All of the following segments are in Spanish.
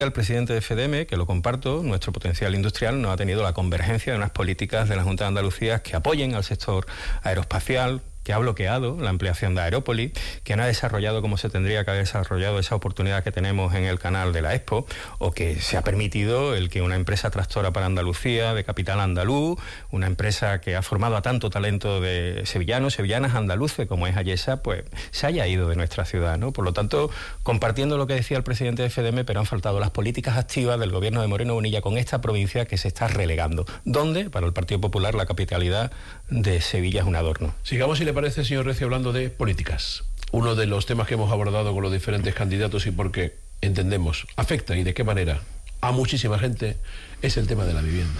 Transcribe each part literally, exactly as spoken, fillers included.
El presidente de FEDEME, que lo comparto, nuestro potencial industrial no ha tenido la convergencia de unas políticas de la Junta de Andalucía que apoyen al sector aeroespacial, que ha bloqueado la ampliación de Aerópolis, que no ha desarrollado como se tendría que haber desarrollado esa oportunidad que tenemos en el canal de la Expo, o que se ha permitido el que una empresa tractora para Andalucía, de capital andaluz, una empresa que ha formado a tanto talento de sevillanos, sevillanas, andaluces, como es Ayesa, pues se haya ido de nuestra ciudad, ¿no? Por lo tanto, compartiendo lo que decía el presidente de FEDEME, pero han faltado las políticas activas del gobierno de Moreno Bonilla con esta provincia que se está relegando, donde, para el Partido Popular, la capitalidad de Sevilla es un adorno. Sigamos, si le parece, señor Recio, hablando de políticas. Uno de los temas que hemos abordado con los diferentes candidatos y porque entendemos afecta y de qué manera a muchísima gente es el tema de la vivienda.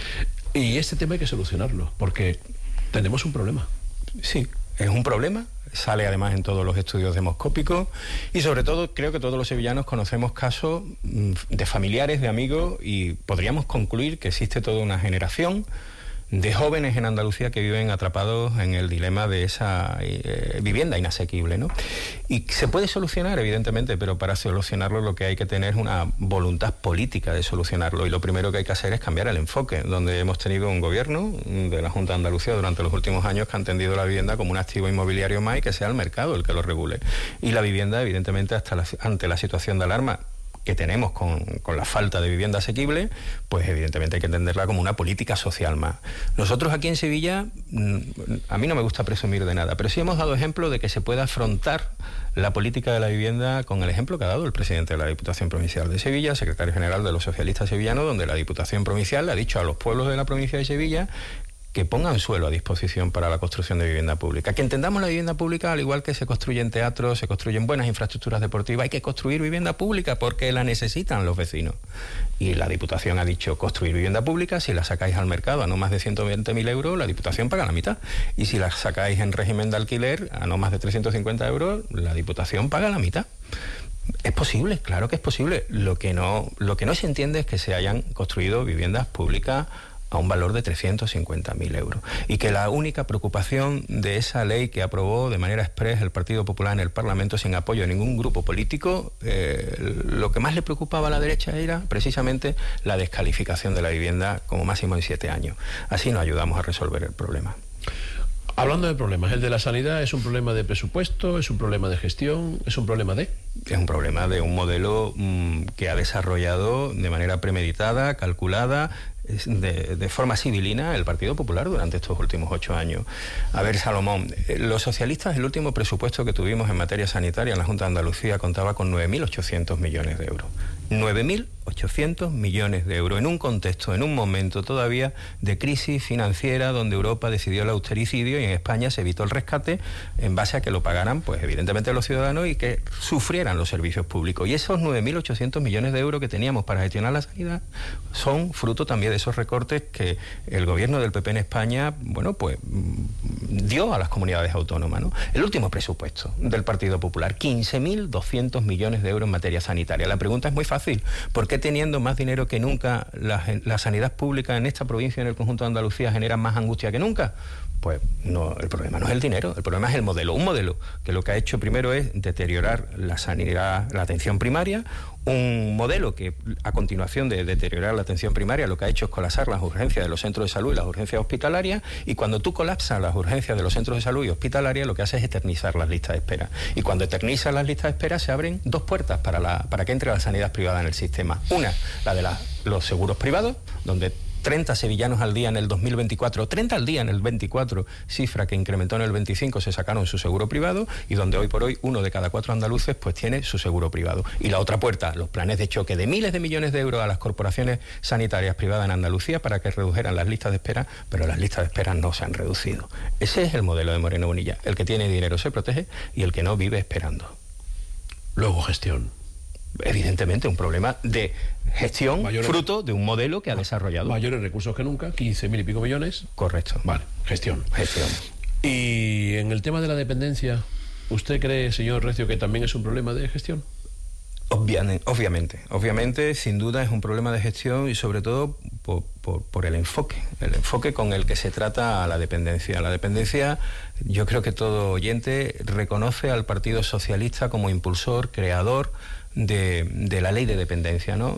Y este tema hay que solucionarlo porque tenemos un problema. Sí, es un problema. Sale además en todos los estudios demoscópicos y sobre todo creo que todos los sevillanos conocemos casos de familiares, de amigos, y podríamos concluir que existe toda una generación de jóvenes en Andalucía que viven atrapados en el dilema de esa eh, vivienda inasequible, ¿no? Y se puede solucionar, evidentemente, pero para solucionarlo lo que hay que tener es una voluntad política de solucionarlo, y lo primero que hay que hacer es cambiar el enfoque, donde hemos tenido un gobierno de la Junta de Andalucía durante los últimos años que ha entendido la vivienda como un activo inmobiliario más y que sea el mercado el que lo regule. Y la vivienda, evidentemente, hasta la, ante la situación de alarma que tenemos con, con la falta de vivienda asequible, pues evidentemente hay que entenderla como una política social más. Nosotros aquí en Sevilla, a mí no me gusta presumir de nada, pero sí hemos dado ejemplo de que se puede afrontar la política de la vivienda con el ejemplo que ha dado el presidente de la Diputación Provincial de Sevilla, secretario general de los socialistas sevillanos, donde la Diputación Provincial le ha dicho a los pueblos de la provincia de Sevilla que pongan suelo a disposición para la construcción de vivienda pública. Que entendamos la vivienda pública al igual que se construyen teatros, se construyen buenas infraestructuras deportivas. Hay que construir vivienda pública porque la necesitan los vecinos. Y la Diputación ha dicho construir vivienda pública, si la sacáis al mercado a no más de ciento veinte mil euros, la Diputación paga la mitad. Y si la sacáis en régimen de alquiler a no más de trescientos cincuenta euros, la Diputación paga la mitad. Es posible, claro que es posible. Lo que no, lo que no se entiende es que se hayan construido viviendas públicas a un valor de trescientos cincuenta mil euros. Y que la única preocupación de esa ley que aprobó de manera exprés el Partido Popular en el Parlamento sin apoyo de ningún grupo político, eh, lo que más le preocupaba a la derecha era precisamente la descalificación de la vivienda como máximo en siete años. Así nos ayudamos a resolver el problema. Hablando de problemas, el de la sanidad es un problema de presupuesto, es un problema de gestión, es un problema de... Es un problema de un modelo mmm, que ha desarrollado de manera premeditada, calculada, De, de forma civilina el Partido Popular durante estos últimos ocho años. A ver, Salomón, los socialistas, el último presupuesto que tuvimos en materia sanitaria en la Junta de Andalucía contaba con nueve mil ochocientos millones de euros. nueve mil ochocientos millones de euros en un contexto, en un momento todavía de crisis financiera donde Europa decidió el austericidio y en España se evitó el rescate en base a que lo pagaran, pues evidentemente los ciudadanos y que sufrieran los servicios públicos. Y esos nueve mil ochocientos millones de euros que teníamos para gestionar la sanidad son fruto también de esos recortes que el gobierno del P P en España, bueno, pues dio a las comunidades autónomas, ¿no? El último presupuesto del Partido Popular, quince mil doscientos millones de euros en materia sanitaria. La pregunta es muy fácil. ¿Por qué teniendo más dinero que nunca la, la sanidad pública en esta provincia y en el conjunto de Andalucía genera más angustia que nunca? Pues no, el problema no es el dinero, el problema es el modelo. Un modelo que lo que ha hecho primero es deteriorar la sanidad, la atención primaria, un modelo que a continuación de deteriorar la atención primaria lo que ha hecho es colapsar las urgencias de los centros de salud y las urgencias hospitalarias, y cuando tú colapsas las urgencias de los centros de salud y hospitalarias lo que haces es eternizar las listas de espera, y cuando eternizas las listas de espera se abren dos puertas para, la, para que entre la sanidad privada en el sistema. Una, la de la, los seguros privados, donde treinta sevillanos al día en el dos mil veinticuatro, treinta al día en el veinticuatro, cifra que incrementó en el veinticinco, se sacaron su seguro privado, y donde hoy por hoy uno de cada cuatro andaluces pues tiene su seguro privado. Y la otra puerta, los planes de choque de miles de millones de euros a las corporaciones sanitarias privadas en Andalucía para que redujeran las listas de espera, pero las listas de espera no se han reducido. Ese es el modelo de Moreno Bonilla. El que tiene dinero se protege y el que no vive esperando. Luego gestión. Evidentemente un problema de gestión mayores, fruto de un modelo que ha desarrollado. Mayores recursos que nunca, quince mil y pico millones. Correcto. Vale, gestión. Gestión. Y en el tema de la dependencia, ¿usted cree, señor Recio, que también es un problema de gestión? Obviamente, obviamente, obviamente, sin duda es un problema de gestión y sobre todo por, por, por el enfoque, el enfoque con el que se trata a la dependencia. La dependencia, yo creo que todo oyente reconoce al Partido Socialista como impulsor, creador de, de la ley de dependencia, ¿no?